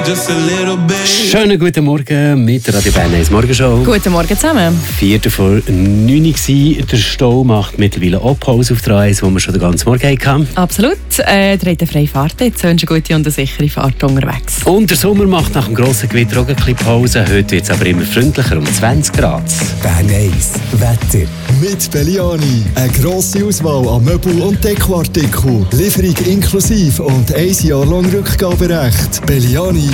just a little bit. Schönen guten Morgen mit Radio Bern 1 Morgenshow. Guten Morgen zusammen. 8:45 Uhr. Der Stau macht mittlerweile auch Pause auf der A1, wo wir schon den ganzen Morgen hatten. Absolut. Ihr habt eine freie Fahrt. Jetzt wünsche ich eine gute und eine sichere Fahrt unterwegs. Und der Sommer macht nach dem grossen Gewitter auch ein bisschen Pause. Heute wird es aber immer freundlicher, um 20 Grad. Bern 1 Wetter. Mit Belliani. Eine grosse Auswahl an Möbel- und Dekoartikeln. Lieferung inklusive und 1 Jahr lang Rückgaberecht. Belliani.ch